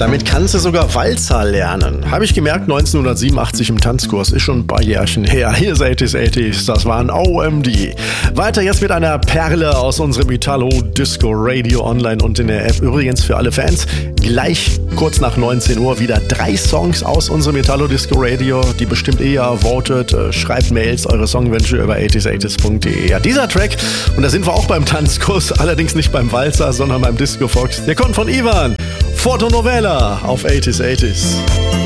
Damit kannst du sogar Walzer lernen. Habe ich gemerkt, 1987 im Tanzkurs. Ist schon ein paar Jährchen her. Hier ist 80s, das waren OMD. Weiter jetzt mit einer Perle aus unserem Italo-Disco-Radio online und in der App. Übrigens für alle Fans, gleich kurz nach 19 Uhr wieder 3 Songs aus unserem Italo-Disco-Radio, die bestimmt eher votet. Schreibt Mails, eure Songwünsche über 80s80s.de. Ja, dieser Track, und da sind wir auch beim Tanzkurs, allerdings nicht beim Walzer, sondern beim Disco Fox. Der kommt von Ivan. Fotonovela auf 80s80s.